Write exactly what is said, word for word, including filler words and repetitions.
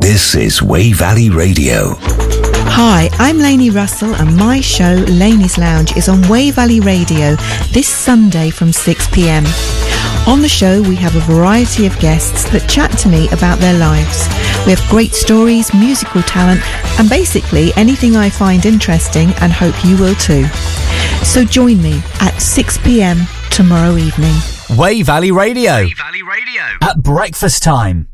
This is Way Valley Radio. Hi, I'm Lainey Russell and my show Lainey's Lounge is on Way Valley Radio this Sunday from six p.m. On the show we have a variety of guests that chat to me about their lives. We have great stories, musical talent and basically anything I find interesting and hope you will too. So join me at six p.m. tomorrow evening. Way Valley Radio. Way Valley Radio. At breakfast time.